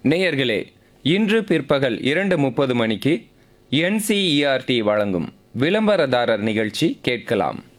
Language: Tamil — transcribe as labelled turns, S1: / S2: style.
S1: நேயர்களே, இன்று பிற்பகல் 2:30 மணிக்கு NCERT வழங்கும் விளம்பரதாரர் நிகழ்ச்சி கேட்கலாம்.